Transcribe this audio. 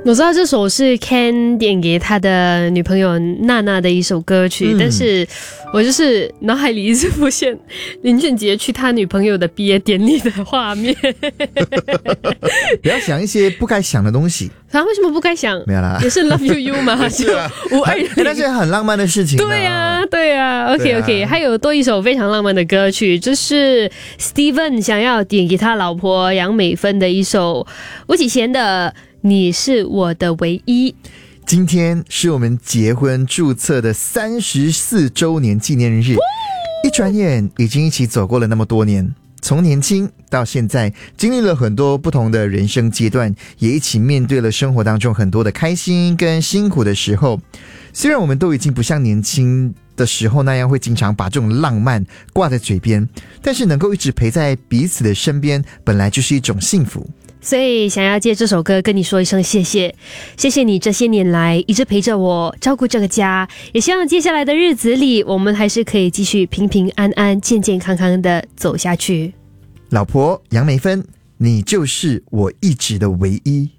我知道这首是 Ken 点给他的女朋友娜娜的一首歌曲，但是我就是脑海里一直浮现林俊杰去他女朋友的毕业典礼的画面。 不要想一些不该想的东西。 他为什么不该想？ 没有啦， 也是 Love You You 嘛， 是啊， 就520， 但是很浪漫的事情。 对啊，对啊 ，OK 对啊 OK，还有多一首非常浪漫的歌曲，这是 Steven 想要点给他老婆杨美芬的一首吴启贤的《你是我的唯一》。 今天是我们结婚注册的34周年纪念日，一转眼已经一起走过了那么多年。从年轻到现在，经历了很多不同的人生阶段，也一起面对了生活当中很多的开心跟辛苦的时候。虽然我们都已经不像年轻的时候那样会经常把这种浪漫挂在嘴边，但是能够一直陪在彼此的身边，本来就是一种幸福。 所以想要借这首歌跟你说一声谢谢，谢谢你这些年来一直陪着我，照顾这个家，也希望接下来的日子里，我们还是可以继续平平安安、健健康康的走下去。 老婆杨梅芬，你就是我一直的唯一。